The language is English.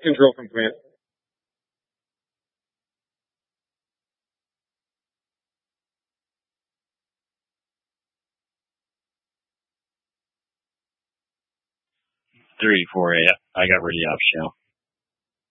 Control from command. Three, 4, 8. I got ready off shell.